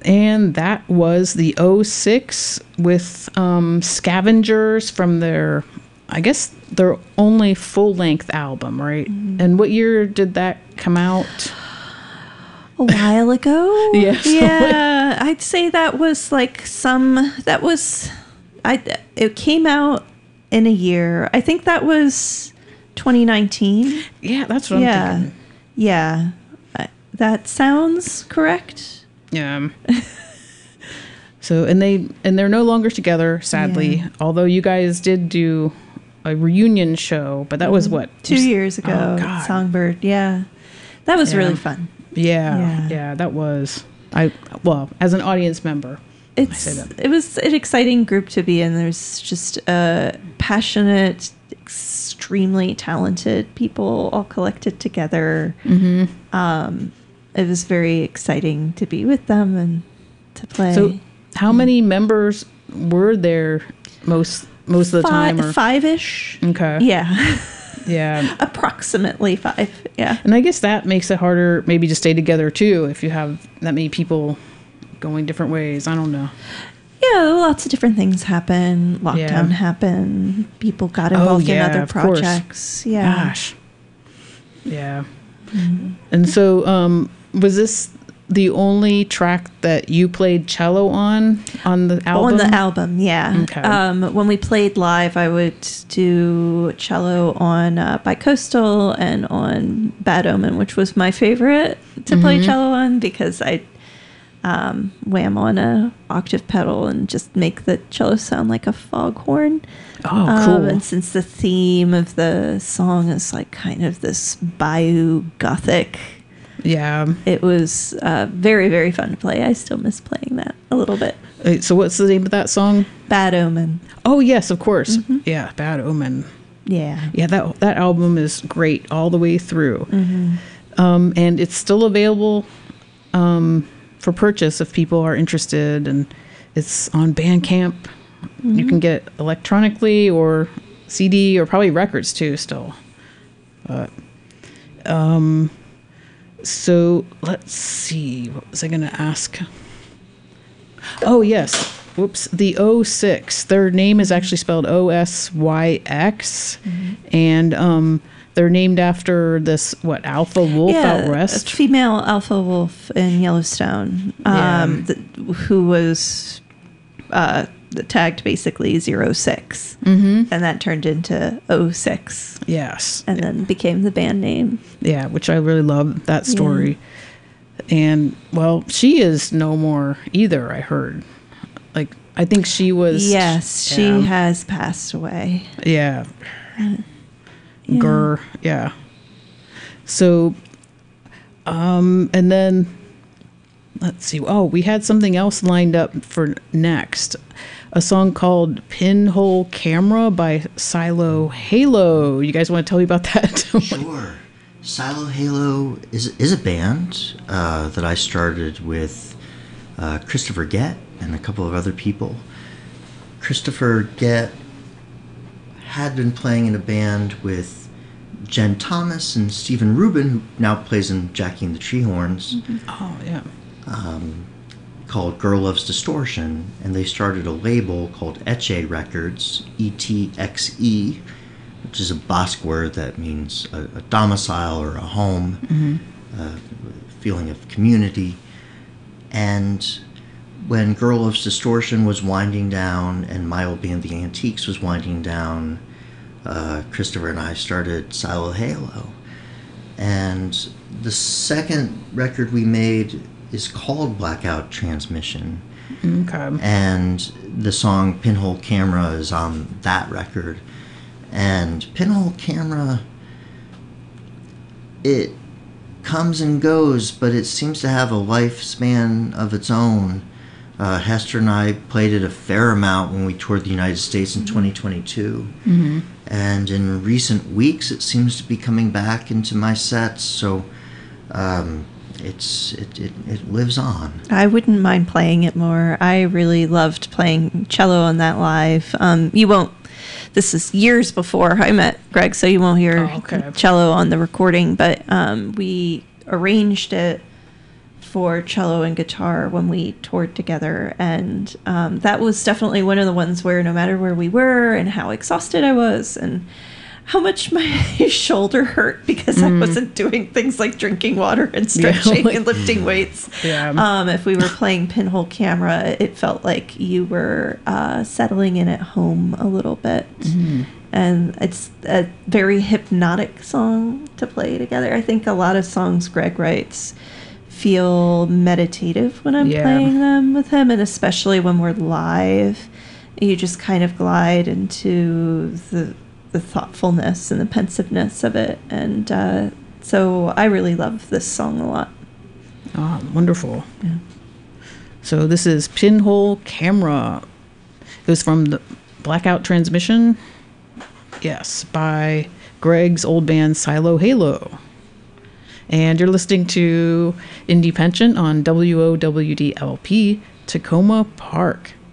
And that was the '06 with Scavengers from their, I guess, their only full-length album, right? Mm-hmm. And what year did that come out? A while ago. Yes. Yeah. I'd say that was like it came out in a year. I think that was 2019. Yeah, that's what I'm thinking. Yeah. That sounds correct. Yeah. So, and they're no longer together, sadly. Yeah. Although you guys did do a reunion show, but that was what? 2 years ago. Oh, God. Songbird. Yeah. That was really fun. Yeah, that was. As an audience member, it was an exciting group to be in. There's just passionate, extremely talented people all collected together. Mm-hmm. It was very exciting to be with them and to play. So, how many members were there most of the time? Or? 5-ish. Okay. Yeah. Yeah. Approximately 5. Yeah. And I guess that makes it harder maybe to stay together too if you have that many people going different ways. I don't know. Yeah, lots of different things happen. Lockdown happened. People got involved in other projects. Yeah. Gosh. Yeah. Mm-hmm. And so was this the only track that you played cello on the album? On the album, yeah. Okay. When we played live, I would do cello on Bicoastal and on Bad Omen, which was my favorite to play cello on because I wham on a octave pedal and just make the cello sound like a foghorn. Oh, cool. And since the theme of the song is like kind of this bayou gothic, it was very, very fun to play. I still miss playing that a little bit. So what's the name of that song? Bad Omen. Oh, yes, of course. Mm-hmm. Yeah, Bad Omen. Yeah. Yeah, that album is great all the way through. Mm-hmm. And it's still available for purchase if people are interested. And it's on Bandcamp. Mm-hmm. You can get it electronically or CD or probably records too still. So let's see. What was I going to ask? Oh, yes. Whoops. The '06. Their name is actually spelled OSYX. Mm-hmm. And they're named after this, Alpha Wolf out west? A female alpha wolf in Yellowstone who was tagged basically 06. Mm-hmm. And that turned into 06. Yes. And then became the band name. Yeah, which I really love that story. Yeah. And, she is no more either, I heard. Like, I think she was... Yes, she has passed away. Yeah. Grr, yeah. So, and then, let's see. Oh, we had something else lined up for next. A song called Pinhole Camera by Silo Halo. You guys want to tell me about that? Sure. Silo Halo is a band that I started with Christopher Gett and a couple of other people. Christopher Gett had been playing in a band with Jen Thomas and Stephen Rubin, who now plays in Jackie and the Treehorns. Mm-hmm. Oh, yeah. Called Girl Loves Distortion, and they started a label called Etche Records, ETXE, which is a Basque word that means a domicile or a home, a feeling of community. And when Girl Loves Distortion was winding down and my old band, The Antiques, was winding down, Christopher and I started Silo Halo. And the second record we made is called Blackout Transmission. Okay. And the song Pinhole Camera is on that record. And Pinhole Camera, it comes and goes, but it seems to have a lifespan of its own. Hester and I played it a fair amount when we toured the United States in 2022. Mm-hmm. And in recent weeks, it seems to be coming back into my sets. So it lives on. I wouldn't mind playing it more. I really loved playing cello on that live. You won't. This is years before I met Greg, so you won't hear cello on the recording. But we arranged it for cello and guitar when we toured together. And that was definitely one of the ones where no matter where we were and how exhausted I was and how much my shoulder hurt because I wasn't doing things like drinking water and stretching and lifting weights. If we were playing Pinhole Camera, it felt like you were settling in at home a little bit. And it's a very hypnotic song to play together. I think a lot of songs Greg writes feel meditative when I'm playing them with him, and especially when we're live, you just kind of glide into the thoughtfulness and the pensiveness of it. And so I really love this song a lot. Ah, wonderful. Yeah. So this is Pinhole Camera. It was from the Blackout Transmission. Yes, by Greg's old band Silo Halo. And you're listening to Indie Pension on WOWDLP, Tacoma Park.